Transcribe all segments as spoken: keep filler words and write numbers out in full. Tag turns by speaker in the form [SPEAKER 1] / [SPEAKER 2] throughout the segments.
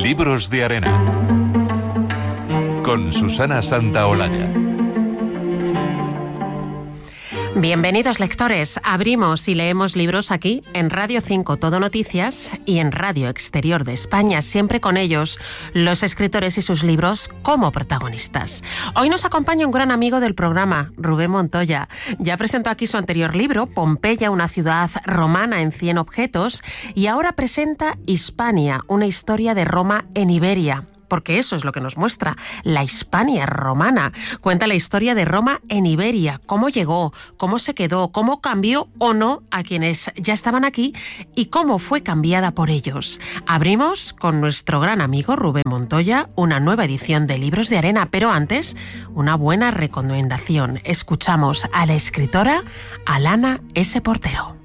[SPEAKER 1] Libros de Arena con Susana Santaolalla.
[SPEAKER 2] Bienvenidos, lectores. Abrimos y leemos libros aquí en Radio cinco Todo Noticias y en Radio Exterior de España, siempre con ellos, los escritores y sus libros como protagonistas. Hoy nos acompaña un gran amigo del programa, Rubén Montoya. Ya presentó aquí su anterior libro, Pompeya, una ciudad romana en cien objetos, y ahora presenta Hispania, una historia de Roma en Iberia. Porque eso es lo que nos muestra, la Hispania romana. Cuenta la historia de Roma en Iberia, cómo llegó, cómo se quedó, cómo cambió o no a quienes ya estaban aquí y cómo fue cambiada por ellos. Abrimos con nuestro gran amigo Rubén Montoya una nueva edición de Libros de Arena, pero antes, una buena recomendación. Escuchamos a la escritora Alana S. Portero.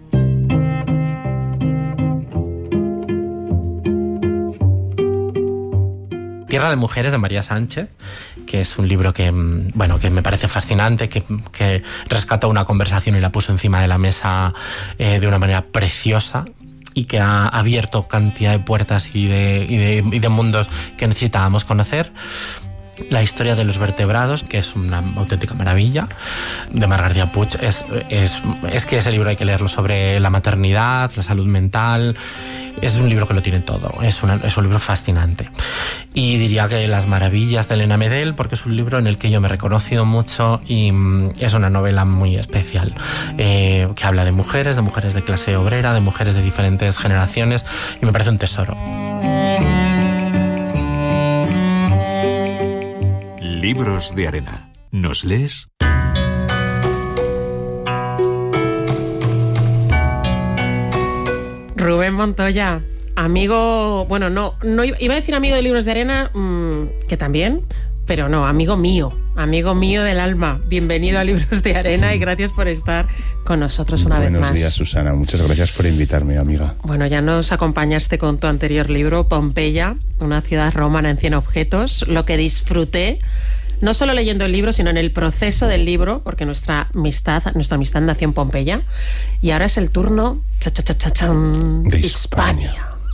[SPEAKER 3] Tierra de Mujeres, de María Sánchez, que es un libro que, bueno, que me parece fascinante, que, que rescata una conversación y la puso encima de la mesa eh, de una manera preciosa y que ha abierto cantidad de puertas y de, y de, y de mundos que necesitábamos conocer. La historia de los vertebrados, que es una auténtica maravilla, de Mar García Puig. Es, es, es que ese libro hay que leerlo sobre la maternidad, la salud mental. Es un libro que lo tiene todo, es, una, es un libro fascinante. Y diría que Las maravillas de Elena Medel, porque es un libro en el que yo me he reconocido mucho y mm, es una novela muy especial, eh, que habla de mujeres, de mujeres de clase obrera, de mujeres de diferentes generaciones, y me parece un tesoro.
[SPEAKER 1] Libros de Arena. ¿Nos lees?
[SPEAKER 2] Rubén Montoya, amigo, bueno, no, no iba a decir amigo de Libros de Arena, mmm, que también, pero no, amigo mío, amigo mío del alma. Bienvenido a Libros de Arena, sí. Y gracias por estar con nosotros una
[SPEAKER 4] Buenos
[SPEAKER 2] vez más.
[SPEAKER 4] Buenos días, Susana, muchas gracias por invitarme, amiga.
[SPEAKER 2] Bueno, ya nos acompañaste con tu anterior libro, Pompeya, una ciudad romana en cien objetos, lo que disfruté, no solo leyendo el libro, sino en el proceso del libro, porque nuestra amistad, nuestra amistad nació en Pompeya, y ahora es el turno cha, cha, cha, cha, chan,
[SPEAKER 4] de Hispania.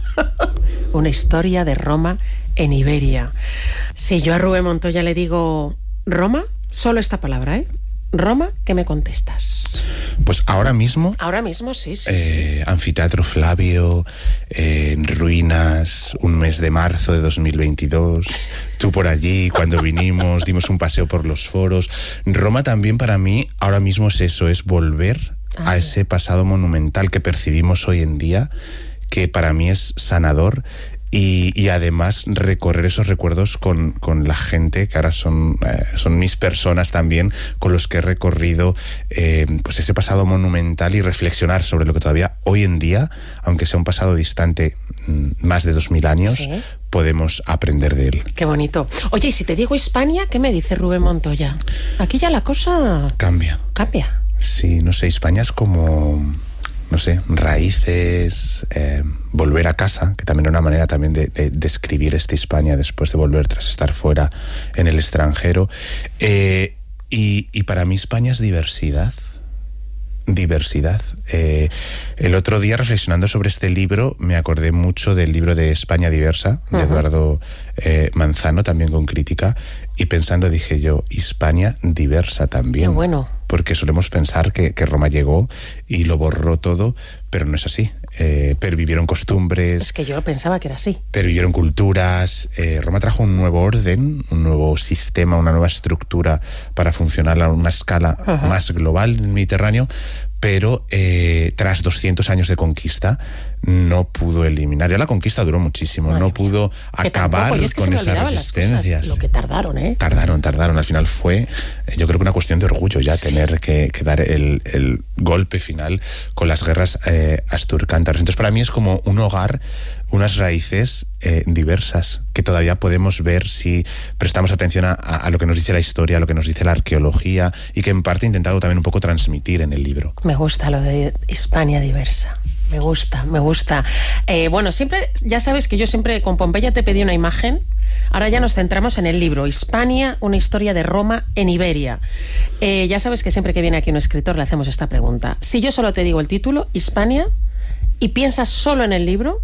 [SPEAKER 2] Una historia de Roma en Iberia. Si yo a Rubén Montoya le digo Roma, solo esta palabra, ¿eh? Roma, ¿qué me contestas?
[SPEAKER 4] Pues ahora mismo...
[SPEAKER 2] Ahora mismo, sí, sí.
[SPEAKER 4] Eh,
[SPEAKER 2] sí.
[SPEAKER 4] Anfiteatro Flavio, eh, en ruinas, un mes de marzo de dos mil veintidós. Tú por allí, cuando vinimos, dimos un paseo por los foros. Roma también para mí ahora mismo es eso, es volver ah, a ese pasado monumental que percibimos hoy en día, que para mí es sanador. Y, y además recorrer esos recuerdos con, con la gente que ahora son, eh, son mis personas también, con los que he recorrido eh, pues ese pasado monumental, y reflexionar sobre lo que todavía hoy en día, aunque sea un pasado distante más de dos mil años, ¿sí?, podemos aprender de él.
[SPEAKER 2] Qué bonito. Oye, y si te digo Hispania, ¿qué me dice Rubén Montoya? Aquí ya la cosa...
[SPEAKER 4] Cambia.
[SPEAKER 2] Cambia.
[SPEAKER 4] Sí, no sé, Hispania es como... no sé, raíces, eh, volver a casa, que también era una manera también de, de, de escribir esta Hispania después de volver tras estar fuera en el extranjero. Eh, y, y para mí España es diversidad. Diversidad. Eh, el otro día, reflexionando sobre este libro, me acordé mucho del libro de España Diversa, de uh-huh. Eduardo eh, Manzano, también con crítica, y pensando dije yo, Hispania diversa también.
[SPEAKER 2] Qué bueno.
[SPEAKER 4] Porque solemos pensar que, que Roma llegó y lo borró todo, pero no es así. Eh, pervivieron costumbres...
[SPEAKER 2] Es que yo pensaba que era así.
[SPEAKER 4] Pervivieron culturas. Eh, Roma trajo un nuevo orden, un nuevo sistema, una nueva estructura para funcionar a una escala uh-huh. más global en el Mediterráneo, pero eh, tras doscientos años de conquista no pudo eliminar. Ya la conquista duró muchísimo, Madre no pudo
[SPEAKER 2] que
[SPEAKER 4] acabar
[SPEAKER 2] tampoco, es que
[SPEAKER 4] con esas resistencias.
[SPEAKER 2] Lo que tardaron, ¿eh?
[SPEAKER 4] Tardaron, tardaron. Al final fue, eh, yo creo que una cuestión de orgullo ya sí. tener que, que dar el, el golpe final con las guerras eh, asturcántaras. Entonces para mí es como un hogar, unas raíces eh, diversas que todavía podemos ver si prestamos atención a, a lo que nos dice la historia, a lo que nos dice la arqueología, y que en parte he intentado también un poco transmitir en el libro.
[SPEAKER 2] Me gusta lo de Hispania diversa. Me gusta, me gusta. Eh, bueno, siempre, ya sabes que yo siempre con Pompeya te pedí una imagen. Ahora ya nos centramos en el libro Hispania, una historia de Roma en Iberia. Eh, ya sabes que siempre que viene aquí un escritor le hacemos esta pregunta. Si yo solo te digo el título, Hispania, y piensas solo en el libro,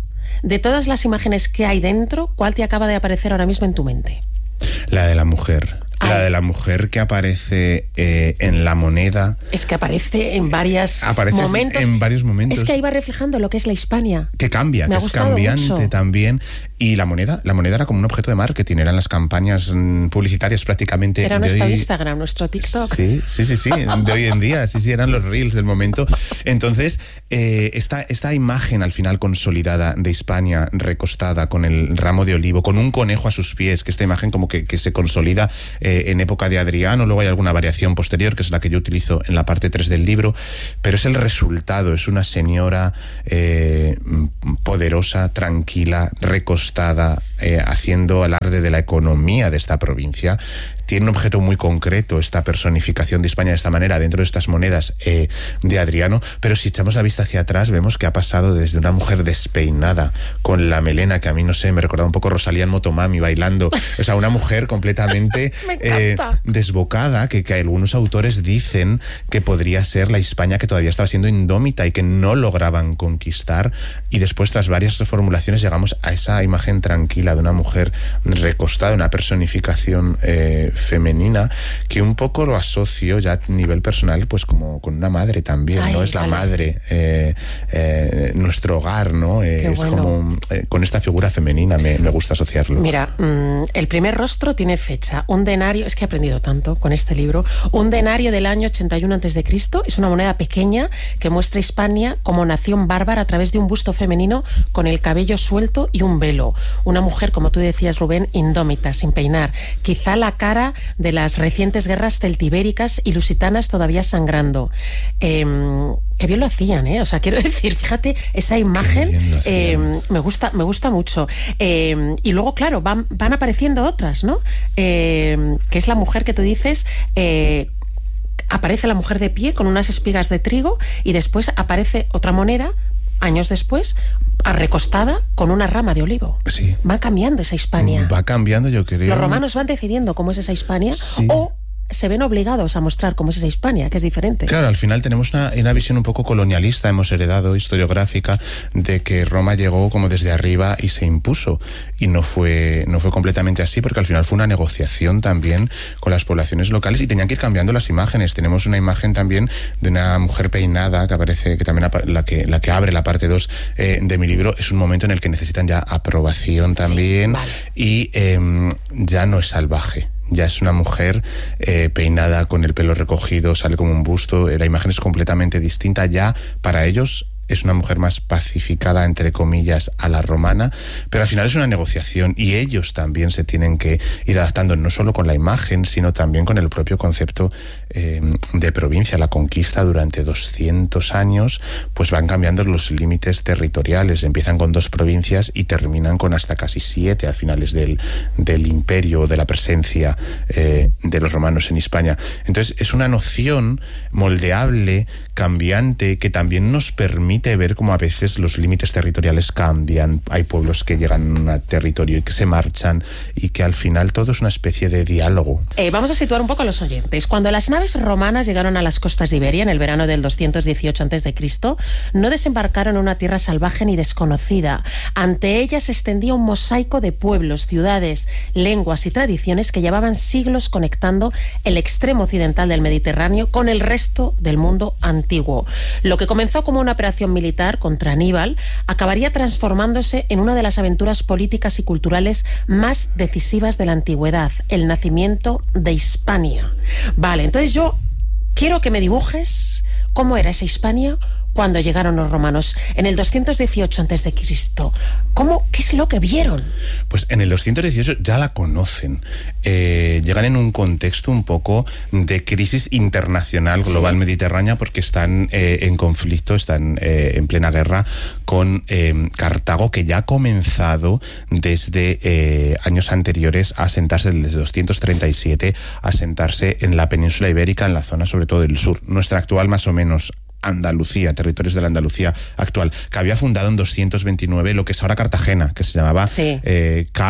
[SPEAKER 2] de todas las imágenes que hay dentro, ¿cuál te acaba de aparecer ahora mismo en tu mente?
[SPEAKER 4] La de la mujer. La de la mujer que aparece eh, en la moneda.
[SPEAKER 2] Es que aparece en varios momentos.
[SPEAKER 4] en varios momentos.
[SPEAKER 2] Es que ahí va reflejando lo que es la Hispania.
[SPEAKER 4] Que cambia,
[SPEAKER 2] Me
[SPEAKER 4] que es cambiante
[SPEAKER 2] mucho.
[SPEAKER 4] también. Y la moneda, la moneda era como un objeto de marketing, eran las campañas mm, publicitarias prácticamente.
[SPEAKER 2] Era
[SPEAKER 4] de
[SPEAKER 2] nuestro
[SPEAKER 4] hoy.
[SPEAKER 2] Instagram, nuestro TikTok.
[SPEAKER 4] Sí, sí, sí, sí, de hoy en día, sí, sí, eran los reels del momento. Entonces, eh, esta, esta imagen al final consolidada de Hispania recostada con el ramo de olivo, con un conejo a sus pies, que esta imagen como que, que se consolida eh, en época de Adriano, luego hay alguna variación posterior, que es la que yo utilizo en la parte tres del libro, pero es el resultado, es una señora eh, poderosa, tranquila, recostada, Eh, haciendo alarde de la economía de esta provincia. Tiene un objeto muy concreto esta personificación de España de esta manera dentro de estas monedas eh, de Adriano, pero si echamos la vista hacia atrás vemos que ha pasado desde una mujer despeinada con la melena, que a mí no sé, me recordaba un poco Rosalía en Motomami bailando, o sea, una mujer completamente eh, desbocada, que, que algunos autores dicen que podría ser la España que todavía estaba siendo indómita y que no lograban conquistar, y después tras varias reformulaciones llegamos a esa imagen tranquila de una mujer recostada, una personificación eh, femenina, que un poco lo asocio ya a nivel personal pues como con una madre también. Ay, ¿no? Es la vale. madre, eh, eh, nuestro hogar, ¿no? Eh, es bueno. como eh, con esta figura femenina me, me gusta asociarlo.
[SPEAKER 2] Mira, mmm, el primer rostro tiene fecha, un denario, es que he aprendido tanto con este libro, un denario del año ochenta y uno antes de Cristo, es una moneda pequeña que muestra Hispania como nación bárbara a través de un busto femenino con el cabello suelto y un velo, una mujer, como tú decías, Rubén, indómita, sin peinar, quizá la cara de las recientes guerras celtibéricas y lusitanas todavía sangrando. Eh, qué bien lo hacían, ¿eh? O sea, quiero decir, fíjate, esa imagen eh, me gusta, me gusta mucho. Eh, y luego, claro, van, van apareciendo otras, ¿no? Eh, que es la mujer que tú dices... Eh, aparece la mujer de pie con unas espigas de trigo y después aparece otra moneda, años después, recostada con una rama de olivo.
[SPEAKER 4] Sí.
[SPEAKER 2] Va cambiando esa Hispania.
[SPEAKER 4] Va cambiando, yo creo.
[SPEAKER 2] Los romanos van decidiendo cómo es esa Hispania, sí. o se ven obligados a mostrar cómo es esa Hispania, que es diferente.
[SPEAKER 4] Claro, al final tenemos una, una visión un poco colonialista, hemos heredado, historiográfica, de que Roma llegó como desde arriba y se impuso. Y no fue, no fue completamente así, porque al final fue una negociación también con las poblaciones locales y tenían que ir cambiando las imágenes. Tenemos una imagen también de una mujer peinada, que aparece, que también la que, la que abre la parte dos eh, de mi libro. Es un momento en el que necesitan ya aprobación también, sí, vale. y eh, ya no es salvaje. Ya es una mujer eh, peinada, con el pelo recogido, sale como un busto. La imagen es completamente distinta. Ya para ellos es una mujer más pacificada, entre comillas, a la romana, pero al final es una negociación y ellos también se tienen que ir adaptando, no solo con la imagen, sino también con el propio concepto eh, de provincia. La conquista durante doscientos años, pues van cambiando los límites territoriales, empiezan con dos provincias y terminan con hasta casi siete a finales del, del imperio, de la presencia eh, de los romanos en Hispania. Entonces es una noción moldeable, cambiante, que también nos permite ver cómo a veces los límites territoriales cambian. Hay pueblos que llegan a territorio y que se marchan, y que al final todo es una especie de diálogo.
[SPEAKER 2] Eh, vamos a situar un poco a los oyentes. Cuando las naves romanas llegaron a las costas de Iberia en el verano del doscientos dieciocho antes de Cristo, no desembarcaron en una tierra salvaje ni desconocida. Ante ellas se extendía un mosaico de pueblos, ciudades, lenguas y tradiciones que llevaban siglos conectando el extremo occidental del Mediterráneo con el resto del mundo antiguo. Lo que comenzó como una operación militar contra Aníbal acabaría transformándose en una de las aventuras políticas y culturales más decisivas de la antigüedad, el nacimiento de Hispania. Vale, entonces yo quiero que me dibujes cómo era esa Hispania cuando llegaron los romanos en el doscientos dieciocho antes de Cristo. ¿Cómo? ¿Qué es lo que vieron?
[SPEAKER 4] Pues en el doscientos dieciocho ya la conocen. Eh, llegan en un contexto un poco de crisis internacional global, sí, mediterránea, porque están eh, en conflicto, están eh, en plena guerra con eh, Cartago, que ya ha comenzado desde eh, años anteriores a asentarse, desde doscientos treinta y siete, a asentarse en la península ibérica, en la zona sobre todo del sur, nuestra actual más o menos Andalucía, territorios de la Andalucía actual, que había fundado en doscientos veintinueve lo que es ahora Cartagena, que se llamaba sí. eh, Cart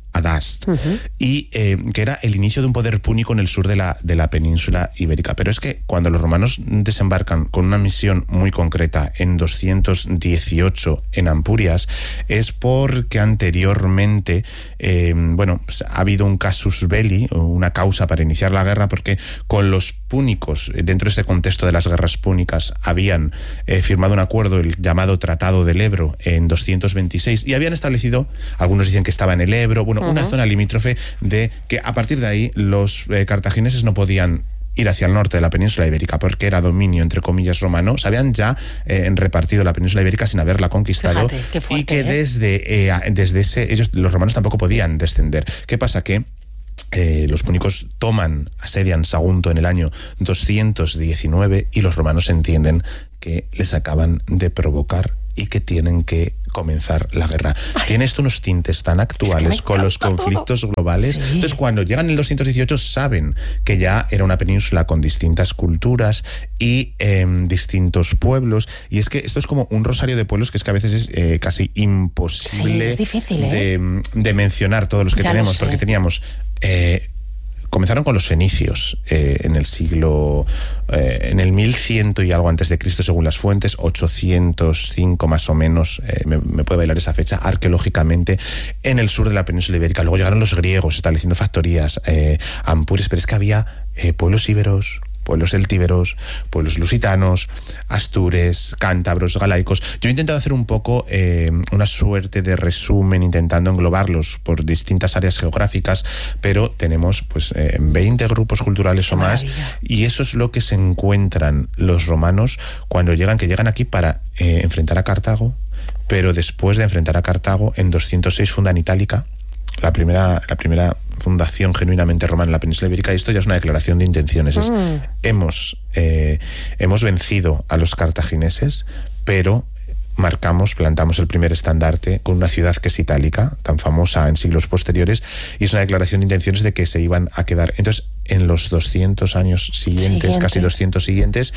[SPEAKER 4] Adast, uh-huh. y eh, que era el inicio de un poder púnico en el sur de la, de la península ibérica. Pero es que cuando los romanos desembarcan con una misión muy concreta en doscientos dieciocho en Ampurias, es porque anteriormente eh, bueno, pues ha habido un casus belli, una causa para iniciar la guerra, porque con los púnicos, dentro de este contexto de las guerras púnicas, habían eh, firmado un acuerdo, el llamado Tratado del Ebro, en doscientos veintiséis, y habían establecido, algunos dicen que estaba en el Ebro, bueno, uh-huh. una zona limítrofe de que a partir de ahí los eh, cartagineses no podían ir hacia el norte de la península ibérica porque era dominio, entre comillas, romano. Se habían ya eh, repartido la península ibérica sin haberla conquistado.
[SPEAKER 2] Fíjate, qué fuerte,
[SPEAKER 4] y que
[SPEAKER 2] ¿eh?
[SPEAKER 4] desde, eh, desde ese, ellos, los romanos tampoco podían descender. ¿Qué pasa? Que Eh, los púnicos toman, asedian Sagunto en el año doscientos diecinueve y los romanos entienden que les acaban de provocar y que tienen que comenzar la guerra. Ay, tiene esto unos tintes tan actuales es que con los conflictos todo. globales. Sí. Entonces, cuando llegan en el doscientos dieciocho, saben que ya era una península con distintas culturas y eh, distintos pueblos. Y es que esto es como un rosario de pueblos que es que a veces es eh, casi imposible
[SPEAKER 2] sí, es difícil, ¿eh?
[SPEAKER 4] de, de mencionar todos los que
[SPEAKER 2] ya
[SPEAKER 4] tenemos, porque teníamos... Eh, comenzaron con los fenicios eh, en el siglo eh, en el mil cien y algo antes de Cristo según las fuentes, ochocientos cinco más o menos, eh, me, me puede bailar esa fecha arqueológicamente, en el sur de la península ibérica. Luego llegaron los griegos estableciendo factorías, eh, Ampurias, pero es que había eh, pueblos íberos, pueblos celtíberos, pueblos lusitanos, astures, cántabros, galaicos. Yo he intentado hacer un poco eh, una suerte de resumen, intentando englobarlos por distintas áreas geográficas, pero tenemos pues eh, veinte grupos culturales Qué o más, maravilla. Y eso es lo que se encuentran los romanos cuando llegan, que llegan aquí para eh, enfrentar a Cartago, pero después de enfrentar a Cartago, en doscientos seis fundan Itálica, la primera, la primera fundación genuinamente romana en la península ibérica, y esto ya es una declaración de intenciones. Mm. Es, hemos, eh, hemos vencido a los cartagineses, pero marcamos, plantamos el primer estandarte con una ciudad que es Itálica, tan famosa en siglos posteriores, y es una declaración de intenciones de que se iban a quedar. Entonces, en los doscientos años siguientes, Siguiente. casi doscientos siguientes,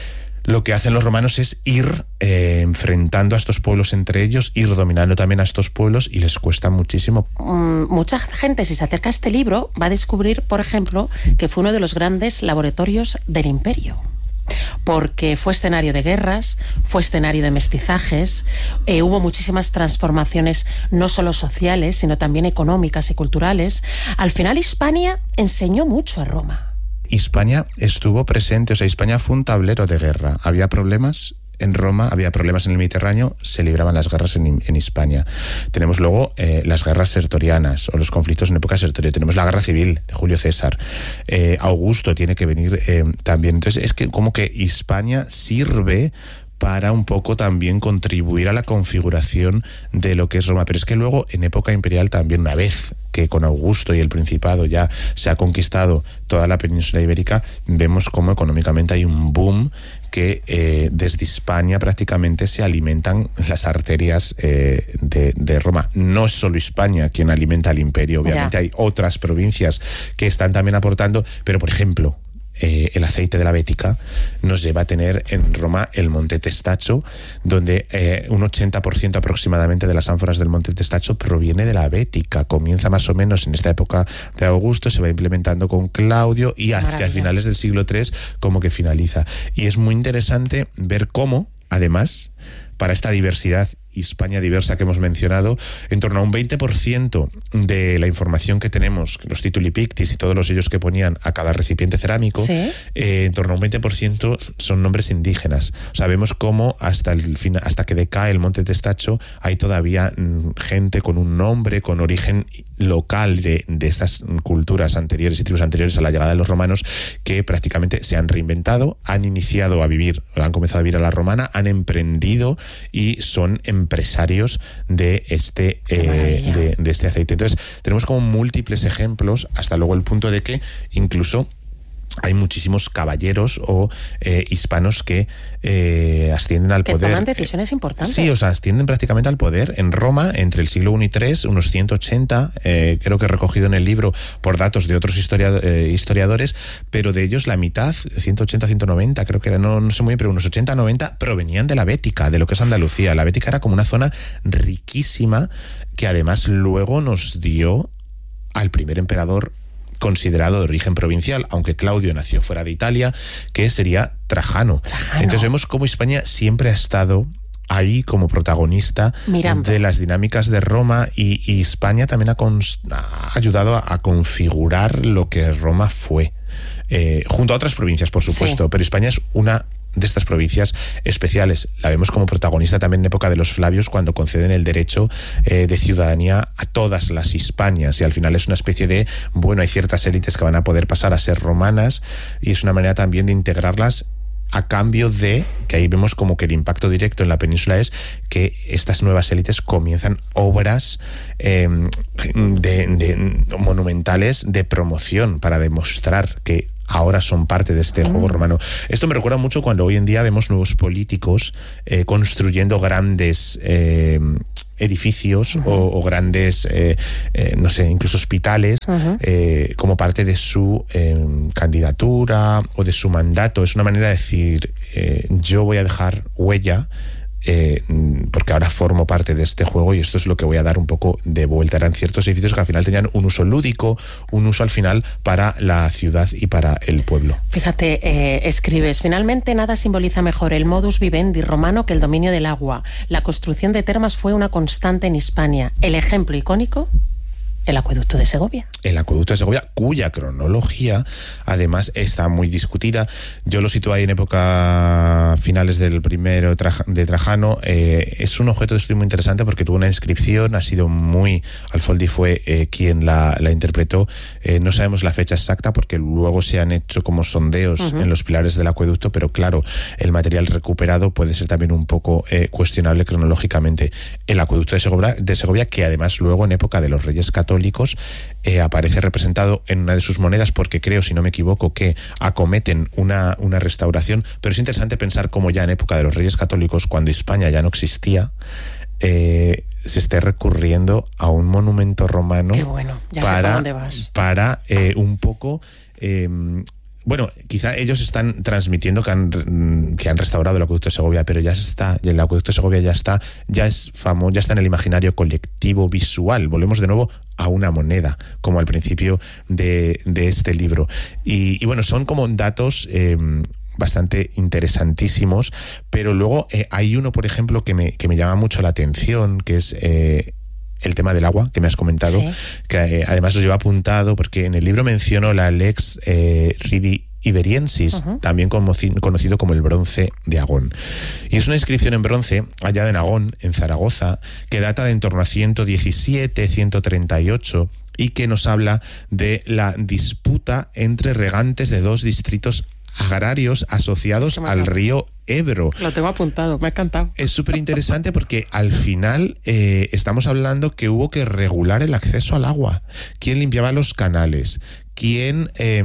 [SPEAKER 4] lo que hacen los romanos es ir eh, enfrentando a estos pueblos entre ellos, ir dominando también a estos pueblos, y les cuesta muchísimo.
[SPEAKER 2] Mm, mucha gente, si se acerca a este libro, va a descubrir, por ejemplo, que fue uno de los grandes laboratorios del imperio. Porque fue escenario de guerras, fue escenario de mestizajes, eh, hubo muchísimas transformaciones no solo sociales, sino también económicas y culturales. Al final, Hispania enseñó mucho a Roma.
[SPEAKER 4] Hispania estuvo presente, o sea, Hispania fue un tablero de guerra. Había problemas en Roma, había problemas en el Mediterráneo, se libraban las guerras en, en Hispania. Tenemos luego eh, las guerras sertorianas o los conflictos en época sertoria. Tenemos la guerra civil de Julio César. Eh, Augusto tiene que venir eh, también. Entonces, es que como que Hispania sirve para un poco también contribuir a la configuración de lo que es Roma. Pero es que luego, en época imperial también, una vez que con Augusto y el Principado ya se ha conquistado toda la península ibérica, vemos cómo económicamente hay un boom que eh, desde Hispania prácticamente se alimentan las arterias eh, de, de Roma. No es solo Hispania quien alimenta al imperio, obviamente ya. Hay otras provincias que están también aportando, pero por ejemplo, Eh, el aceite de la Bética nos lleva a tener en Roma el Monte Testaccio, donde eh, un ochenta por ciento aproximadamente de las ánforas del Monte Testaccio proviene de la Bética. Comienza más o menos en esta época de Augusto, se va implementando con Claudio y hacia Maravilla. finales del siglo tres como que finaliza. Y es muy interesante ver cómo, además, para esta diversidad, Hispania diversa que hemos mencionado, en torno a un veinte por ciento de la información que tenemos, los tituli pictis y todos los sellos que ponían a cada recipiente cerámico, ¿sí? eh, en torno a un veinte por ciento son nombres indígenas. Sabemos cómo hasta el fin, hasta que decae el Monte Testaccio hay todavía mm, gente con un nombre, con origen local de, de estas culturas anteriores y tribus anteriores a la llegada de los romanos, que prácticamente se han reinventado, han iniciado a vivir, han comenzado a vivir a la romana, han emprendido y son empresarios de este, eh, de, de este aceite. Entonces, tenemos como múltiples ejemplos, hasta luego el punto de que incluso hay muchísimos caballeros o eh, hispanos que eh, ascienden al
[SPEAKER 2] que
[SPEAKER 4] poder.
[SPEAKER 2] Que toman decisiones importantes.
[SPEAKER 4] Sí, o sea, ascienden prácticamente al poder. En Roma, entre el siglo primero y tres, unos ciento ochenta, eh, creo que he recogido en el libro por datos de otros historia, eh, historiadores, pero de ellos la mitad, ciento ochenta, ciento noventa, creo que era, no, no sé muy bien, pero unos ochenta, noventa provenían de la Bética, de lo que es Andalucía. La Bética era como una zona riquísima que además luego nos dio al primer emperador considerado de origen provincial, aunque Claudio nació fuera de Italia, que sería Trajano.
[SPEAKER 2] Trajano.
[SPEAKER 4] Entonces vemos cómo España siempre ha estado ahí como protagonista Mirando. de las dinámicas de Roma, y, y España también ha, cons, ha ayudado a, a configurar lo que Roma fue, eh, junto a otras provincias, por supuesto, sí. pero España es una de estas provincias especiales. La vemos como protagonista también en época de los Flavios, cuando conceden el derecho eh, de ciudadanía a todas las Hispanias, y al final es una especie de, bueno, hay ciertas élites que van a poder pasar a ser romanas, y es una manera también de integrarlas, a cambio de, que ahí vemos como que el impacto directo en la península es que estas nuevas élites comienzan obras eh, de, de, monumentales de promoción para demostrar que ahora son parte de este juego romano. Esto me recuerda mucho cuando hoy en día vemos nuevos políticos eh, construyendo grandes eh, edificios uh-huh. o, o grandes, eh, eh, no sé, incluso hospitales uh-huh. eh, como parte de su eh, candidatura o de su mandato. Es una manera de decir, eh, yo voy a dejar huella, Eh, porque ahora formo parte de este juego y esto es lo que voy a dar un poco de vuelta. Eran ciertos edificios que al final tenían un uso lúdico, un uso al final para la ciudad y para el pueblo.
[SPEAKER 2] Fíjate, eh, escribes, finalmente nada simboliza mejor el modus vivendi romano que el dominio del agua. La construcción de termas fue una constante en Hispania. El ejemplo icónico, el acueducto de Segovia.
[SPEAKER 4] El acueducto de Segovia, cuya cronología además está muy discutida. Yo lo sitúo ahí en época finales del primero de Trajano. Eh, es un objeto de estudio muy interesante porque tuvo una inscripción, ha sido muy... Alfoldi fue eh, quien la, la interpretó. Eh, no sabemos la fecha exacta porque luego se han hecho como sondeos uh-huh. en los pilares del acueducto, pero claro, el material recuperado puede ser también un poco eh, cuestionable cronológicamente. El acueducto de Segovia, de Segovia, que además luego en época de los Reyes Católicos Eh, aparece representado en una de sus monedas, porque creo, si no me equivoco, que acometen una, una restauración, pero es interesante pensar cómo ya en época de los Reyes Católicos, cuando España ya no existía, eh, se esté recurriendo a un monumento romano.
[SPEAKER 2] Qué bueno, ya
[SPEAKER 4] para,
[SPEAKER 2] sé por dónde vas.
[SPEAKER 4] Para eh, un poco... Eh, Bueno, quizá ellos están transmitiendo que han, que han restaurado el acueducto de Segovia, pero ya está, el acueducto de Segovia ya está, ya es famoso, ya está en el imaginario colectivo visual. Volvemos de nuevo a una moneda, como al principio de, de este libro. Y, y bueno, son como datos eh, bastante interesantísimos, pero luego eh, hay uno, por ejemplo, que me, que me llama mucho la atención, que es... Eh, el tema del agua que me has comentado, sí. que eh, además os lleva apuntado porque en el libro menciono la Lex eh, Ridi Iberiensis, uh-huh. también conocido como el bronce de Agón. Y es una inscripción en bronce hallada en Agón, en Zaragoza, que data de en torno a ciento diecisiete, ciento treinta y ocho, y que nos habla de la disputa entre regantes de dos distritos agrarios asociados al río Ebro.
[SPEAKER 2] Lo tengo apuntado, me ha encantado.
[SPEAKER 4] Es súper interesante porque al final eh, estamos hablando que hubo que regular el acceso al agua. ¿Quién limpiaba los canales? ¿Quién... Eh,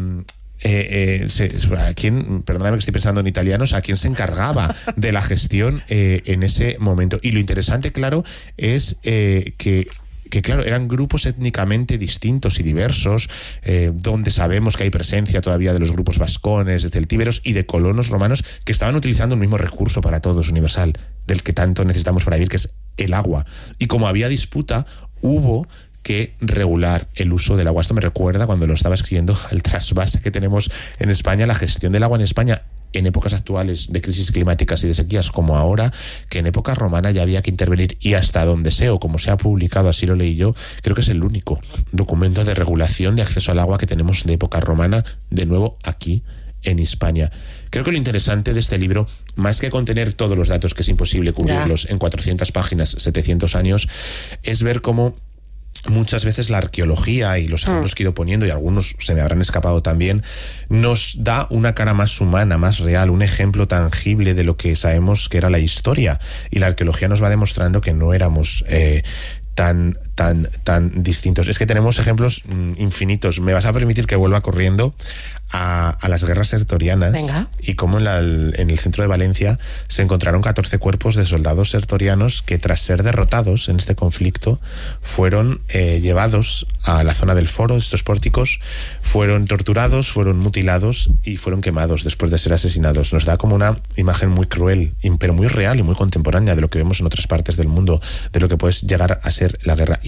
[SPEAKER 4] Eh, eh, se, a quién, perdóname que estoy pensando en italianos, a quién se encargaba de la gestión eh, en ese momento? Y lo interesante, claro, es eh, que que claro, eran grupos étnicamente distintos y diversos, eh, donde sabemos que hay presencia todavía de los grupos vascones, de celtíberos y de colonos romanos que estaban utilizando un mismo recurso para todos, universal, del que tanto necesitamos para vivir, que es el agua. Y como había disputa, hubo que regular el uso del agua. Esto me recuerda cuando lo estaba escribiendo el trasvase que tenemos en España, la gestión del agua en España en épocas actuales de crisis climáticas y de sequías como ahora, que en época romana ya había que intervenir, y hasta donde sea, o como se ha publicado, así lo leí yo, creo que es el único documento de regulación de acceso al agua que tenemos de época romana, de nuevo aquí en España. Creo que lo interesante de este libro, más que contener todos los datos, que es imposible cubrirlos en cuatrocientas páginas, setecientos años, es ver cómo muchas veces la arqueología y los ejemplos que he ido poniendo, y algunos se me habrán escapado también, nos da una cara más humana, más real, un ejemplo tangible de lo que sabemos que era la historia. Y la arqueología nos va demostrando que no éramos eh, tan, tan, tan distintos. Es que tenemos ejemplos mm, infinitos. Me vas a permitir que vuelva corriendo a, a las guerras sertorianas.
[SPEAKER 2] Venga.
[SPEAKER 4] Y cómo en, la, en el centro de Valencia se encontraron catorce cuerpos de soldados sertorianos que, tras ser derrotados en este conflicto, fueron eh, llevados a la zona del foro, estos pórticos, fueron torturados, fueron mutilados y fueron quemados después de ser asesinados. Nos da como una imagen muy cruel, pero muy real y muy contemporánea de lo que vemos en otras partes del mundo, de lo que puede llegar a ser la guerra. Y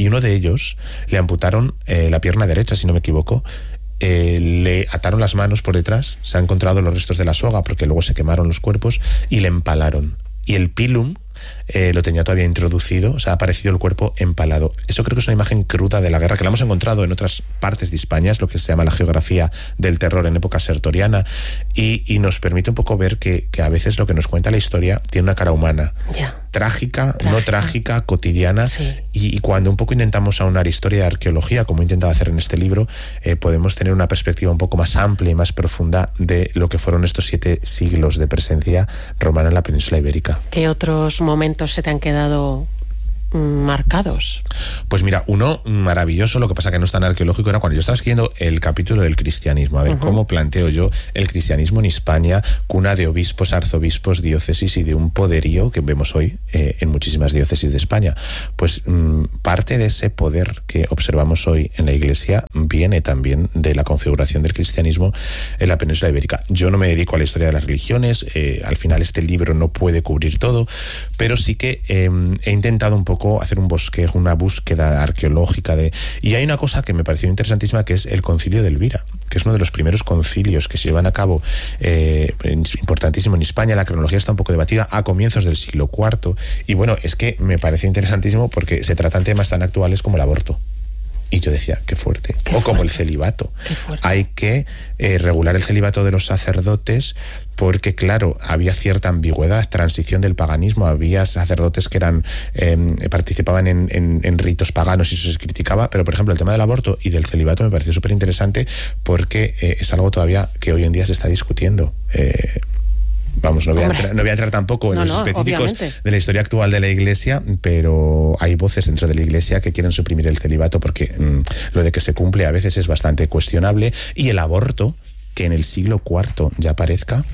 [SPEAKER 4] y uno de ellos le amputaron eh, la pierna derecha, si no me equivoco. Eh, le ataron las manos por detrás, se han encontrado los restos de la soga porque luego se quemaron los cuerpos y le empalaron. Y el pilum eh, lo tenía todavía introducido, o sea, ha aparecido el cuerpo empalado. Eso creo que es una imagen cruda de la guerra, que la hemos encontrado en otras partes de España, es lo que se llama la geografía del terror en época sertoriana, y, y nos permite un poco ver que, que a veces lo que nos cuenta la historia tiene una cara humana.
[SPEAKER 2] Yeah.
[SPEAKER 4] Trágica,
[SPEAKER 2] trágica,
[SPEAKER 4] no trágica, cotidiana,
[SPEAKER 2] sí.
[SPEAKER 4] y, y cuando un poco intentamos aunar historia de arqueología, como he intentado hacer en este libro, eh, podemos tener una perspectiva un poco más amplia y más profunda de lo que fueron estos siete siglos de presencia romana en la península ibérica.
[SPEAKER 2] ¿Qué otros momentos se te han quedado marcados?
[SPEAKER 4] Pues mira, uno maravilloso, lo que pasa que no es tan arqueológico, era cuando yo estaba escribiendo el capítulo del cristianismo, a ver, uh-huh. cómo planteo yo el cristianismo en Hispania, cuna de obispos, arzobispos, diócesis y de un poderío que vemos hoy eh, en muchísimas diócesis de España. Pues mmm, parte de ese poder que observamos hoy en la Iglesia viene también de la configuración del cristianismo en la península ibérica. Yo no me dedico a la historia de las religiones, eh, al final este libro no puede cubrir todo, pero sí que eh, he intentado un poco hacer un bosquejo, una búsqueda arqueológica de... Y hay una cosa que me pareció interesantísima, que es el concilio de Elvira, que es uno de los primeros concilios que se llevan a cabo, eh, importantísimo en España. La cronología está un poco debatida, a comienzos del siglo cuarto, y bueno, es que me parece interesantísimo porque se tratan temas tan actuales como el aborto. Y yo decía, qué fuerte.
[SPEAKER 2] Qué
[SPEAKER 4] o
[SPEAKER 2] fuerte.
[SPEAKER 4] Como el celibato. Hay que eh, regular el celibato de los sacerdotes porque, claro, había cierta ambigüedad, transición del paganismo. Había sacerdotes que eran eh, participaban en, en, en ritos paganos y eso se criticaba. Pero, por ejemplo, el tema del aborto y del celibato me pareció súper interesante porque eh, es algo todavía que hoy en día se está discutiendo. Eh, Vamos, no voy, a entrar, no voy a entrar tampoco en
[SPEAKER 2] no,
[SPEAKER 4] los
[SPEAKER 2] no,
[SPEAKER 4] específicos
[SPEAKER 2] obviamente.
[SPEAKER 4] de la historia actual de la Iglesia, pero hay voces dentro de la Iglesia que quieren suprimir el celibato porque mmm, lo de que se cumple a veces es bastante cuestionable, y el aborto, que en el siglo cuarto ya aparezca,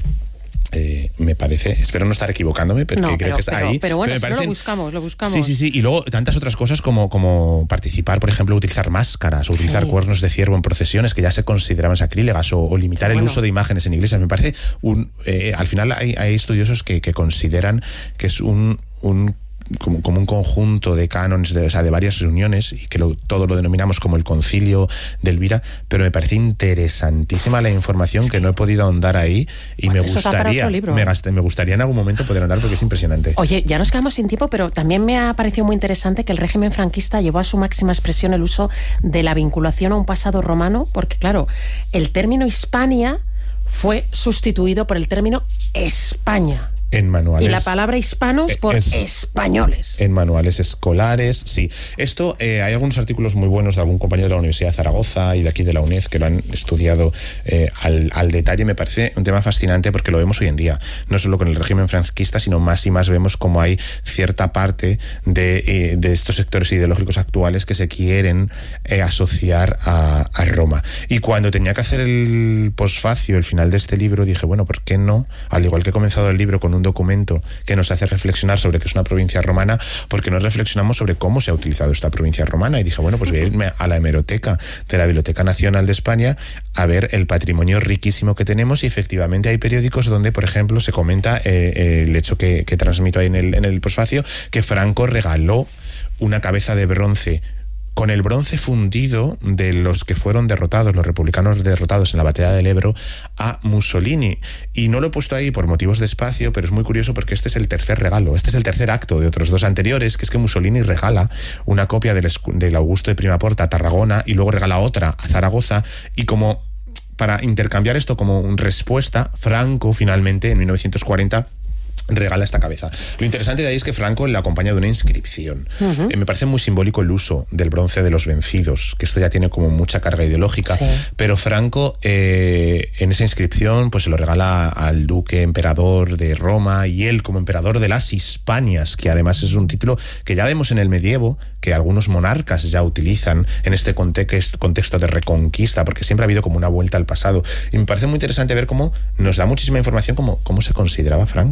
[SPEAKER 4] Eh, me parece, espero no estar equivocándome, pero
[SPEAKER 2] no,
[SPEAKER 4] creo
[SPEAKER 2] pero,
[SPEAKER 4] que es
[SPEAKER 2] pero,
[SPEAKER 4] ahí.
[SPEAKER 2] Pero bueno,
[SPEAKER 4] pero me
[SPEAKER 2] si
[SPEAKER 4] parecen...
[SPEAKER 2] no lo buscamos, lo buscamos.
[SPEAKER 4] Sí, sí, sí. Y luego tantas otras cosas como, como participar, por ejemplo, utilizar máscaras o utilizar sí. cuernos de ciervo en procesiones que ya se consideraban sacrílegas, o, o limitar Qué el bueno. uso de imágenes en iglesias. Me parece un. Eh, al final hay, hay estudiosos que, que consideran que es un. un Como, como un conjunto de cánones, de, o sea, de varias reuniones, y que lo, todo lo denominamos como el concilio de Elvira, pero me parece interesantísima la información, que no he podido ahondar ahí, y bueno, me gustaría me, gasté, me gustaría en algún momento poder ahondar porque es impresionante.
[SPEAKER 2] Oye, ya nos quedamos sin tiempo, pero también me ha parecido muy interesante que el régimen franquista llevó a su máxima expresión el uso de la vinculación a un pasado romano, porque claro, el término Hispania fue sustituido por el término España.
[SPEAKER 4] En manuales.
[SPEAKER 2] Y la palabra hispanos por es, españoles.
[SPEAKER 4] En manuales escolares, sí. Esto, eh, hay algunos artículos muy buenos de algún compañero de la Universidad de Zaragoza y de aquí de la UNED que lo han estudiado eh, al, al detalle. Me parece un tema fascinante porque lo vemos hoy en día. No solo con el régimen franquista, sino más y más vemos como hay cierta parte de, eh, de estos sectores ideológicos actuales que se quieren eh, asociar a, a Roma. Y cuando tenía que hacer el posfacio, el final de este libro, dije, bueno, ¿por qué no? Al igual que he comenzado el libro con un documento que nos hace reflexionar sobre qué es una provincia romana, porque no reflexionamos sobre cómo se ha utilizado esta provincia romana. Y dije, bueno, pues voy a irme a la hemeroteca de la Biblioteca Nacional de España a ver el patrimonio riquísimo que tenemos, y efectivamente hay periódicos donde, por ejemplo, se comenta eh, el hecho que, que transmito ahí en el, en el posfacio, que Franco regaló una cabeza de bronce con el bronce fundido de los que fueron derrotados, los republicanos derrotados en la batalla del Ebro, a Mussolini. Y no lo he puesto ahí por motivos de espacio, pero es muy curioso porque este es el tercer regalo, este es el tercer acto de otros dos anteriores, que es que Mussolini regala una copia del, del Augusto de Primaporta a Tarragona y luego regala otra a Zaragoza, y como para intercambiar esto como respuesta, Franco finalmente en mil novecientos cuarenta regala esta cabeza. Lo interesante de ahí es que Franco le acompaña de una inscripción. Uh-huh. Eh, me parece muy simbólico el uso del bronce de los vencidos, que esto ya tiene como mucha carga ideológica, sí. Pero Franco eh, en esa inscripción pues se lo regala al duque emperador de Roma, y él como emperador de las Hispanias, que además es un título que ya vemos en el medievo, que algunos monarcas ya utilizan en este contexto, contexto de reconquista, porque siempre ha habido como una vuelta al pasado. Y me parece muy interesante ver cómo nos da muchísima información cómo, cómo se consideraba Franco.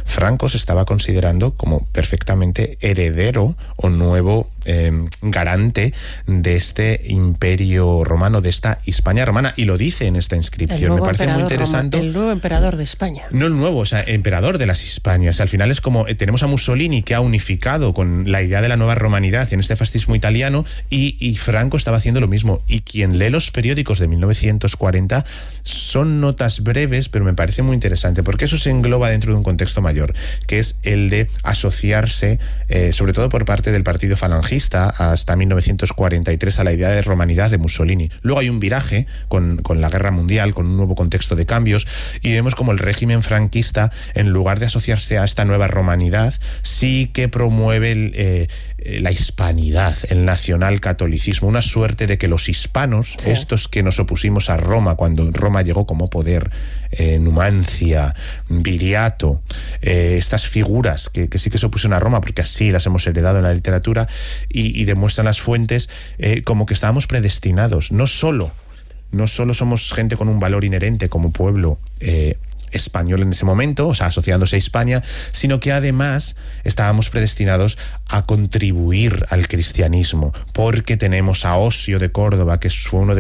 [SPEAKER 4] Franco se estaba considerando como perfectamente heredero o nuevo eh, garante de este imperio romano, de esta Hispania romana, y lo dice en esta inscripción. Me parece muy interesante.
[SPEAKER 2] Roma, el nuevo emperador de España.
[SPEAKER 4] No el nuevo, o sea, emperador de las Hispanias. Al final es como, eh, tenemos a Mussolini, que ha unificado con la idea de la nueva romanidad en este fascismo italiano, y, y Franco estaba haciendo lo mismo. Y quien lee los periódicos de mil novecientos cuarenta son notas breves, pero me parece muy interesante, porque eso se engloba dentro de un contexto mayor, que es el de asociarse, eh, sobre todo por parte del partido falangista, hasta mil novecientos cuarenta y tres, a la idea de romanidad de Mussolini. Luego hay un viraje con, con la guerra mundial, con un nuevo contexto de cambios, y vemos como el régimen franquista, en lugar de asociarse a esta nueva romanidad, sí que promueve el, eh, la hispanidad, el nacionalcatolicismo, una suerte de que los hispanos, sí, estos que nos opusimos a Roma cuando Roma llegó como poder, eh, Numancia, Viriato, eh, estas figuras que, que sí que se opusieron a Roma, porque así las hemos heredado en la literatura, y, y demuestran las fuentes, eh, como que estábamos predestinados. No solo, no solo somos gente con un valor inherente como pueblo eh, español en ese momento, o sea, asociándose a Hispania, sino que además estábamos predestinados a contribuir al cristianismo, porque tenemos a Osio de Córdoba, que fue uno de